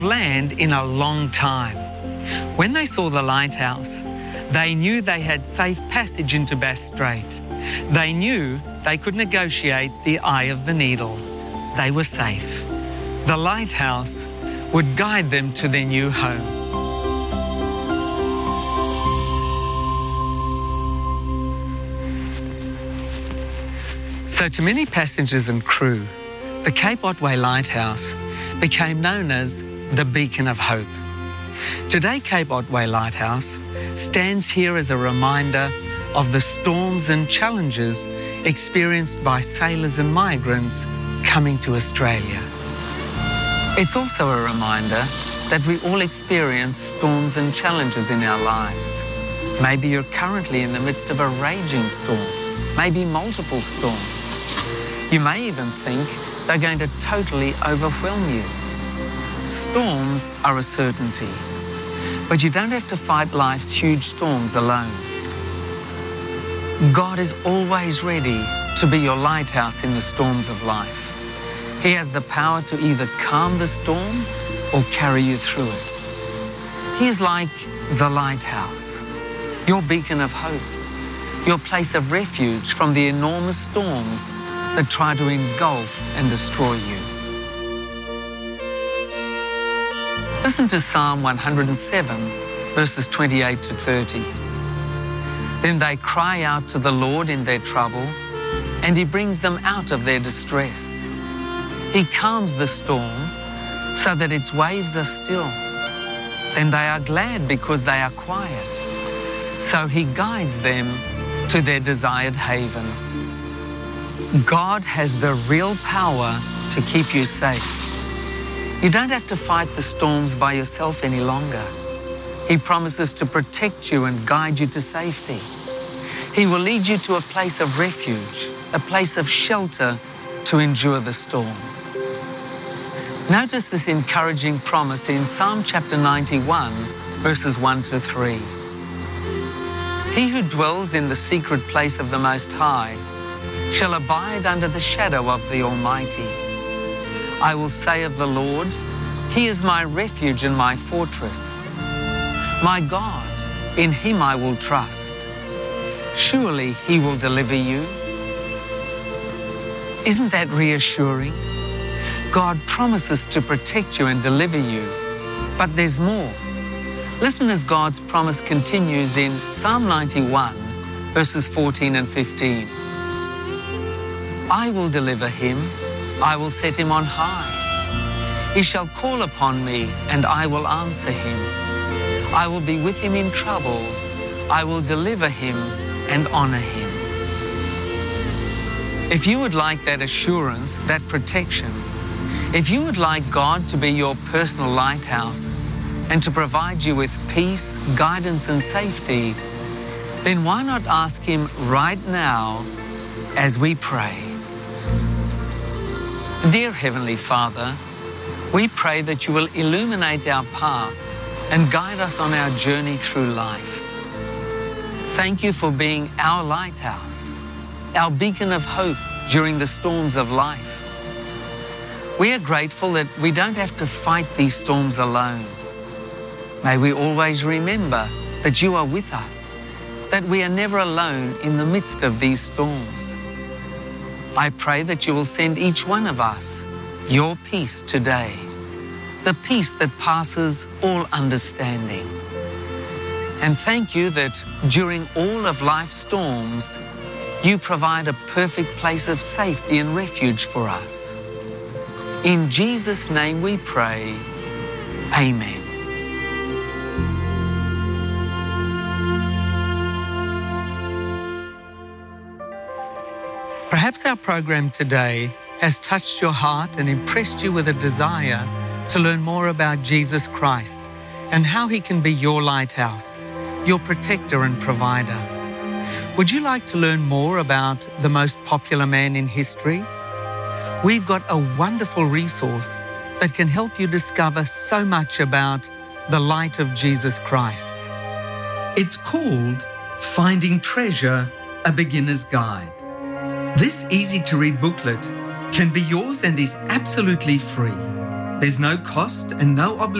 land in a long time. When they saw the lighthouse, they knew they had safe passage into Bass Strait. They knew they could negotiate the eye of the needle. They were safe. The lighthouse would guide them to their new home. So to many passengers and crew, the Cape Otway Lighthouse became known as the Beacon of Hope. Today, Cape Otway Lighthouse stands here as a reminder of the storms and challenges experienced by sailors and migrants coming to Australia. It's also a reminder that we all experience storms and challenges in our lives. Maybe you're currently in the midst of a raging storm, maybe multiple storms. You may even think they're going to totally overwhelm you. Storms are a certainty, but you don't have to fight life's huge storms alone. God is always ready to be your lighthouse in the storms of life. He has the power to either calm the storm or carry you through it. He is like the lighthouse, your beacon of hope, your place of refuge from the enormous storms that try to engulf and destroy you. Listen to Psalm 107, verses 28 to 30. Then they cry out to the Lord in their trouble, and He brings them out of their distress. He calms the storm so that its waves are still. Then they are glad because they are quiet. So He guides them to their desired haven. God has the real power to keep you safe. You don't have to fight the storms by yourself any longer. He promises to protect you and guide you to safety. He will lead you to a place of refuge, a place of shelter to endure the storm. Notice this encouraging promise in Psalm chapter 91, verses 1 to 3. He who dwells in the secret place of the Most High shall abide under the shadow of the Almighty. I will say of the Lord, He is my refuge and my fortress. My God, in Him I will trust. Surely He will deliver you. Isn't that reassuring? God promises to protect you and deliver you, but there's more. Listen as God's promise continues in Psalm 91, verses 14 and 15. I will deliver him, I will set him on high. He shall call upon me, and I will answer him. I will be with him in trouble. I will deliver him and honor him. If you would like that assurance, that protection, if you would like God to be your personal lighthouse and to provide you with peace, guidance, and safety, then why not ask Him right now as we pray? Dear Heavenly Father, we pray that you will illuminate our path and guide us on our journey through life. Thank you for being our lighthouse, our beacon of hope during the storms of life. We are grateful that we don't have to fight these storms alone. May we always remember that you are with us, that we are never alone in the midst of these storms. I pray that you will send each one of us your peace today, the peace that passes all understanding. And thank you that during all of life's storms, you provide a perfect place of safety and refuge for us. In Jesus' name we pray, Amen. Perhaps our program today has touched your heart and impressed you with a desire to learn more about Jesus Christ and how He can be your lighthouse, your protector and provider. Would you like to learn more about the most popular man in history? We've got a wonderful resource that can help you discover so much about the light of Jesus Christ. It's called Finding Treasure, A Beginner's Guide. This easy-to-read booklet can be yours and is absolutely free. There's no cost and no obligation